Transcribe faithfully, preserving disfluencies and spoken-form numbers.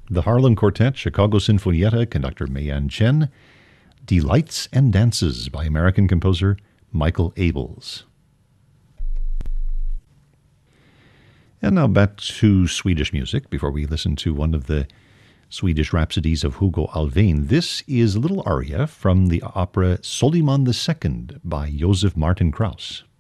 The Harlem Quartet, Chicago Sinfonietta, conductor Mayan Chen. Delights and Dances by American composer Michael Abels. And now back to Swedish music before we listen to one of the Swedish rhapsodies of Hugo Alfvén. This is a little aria from the opera Soliman the Second by Joseph Martin Krauss.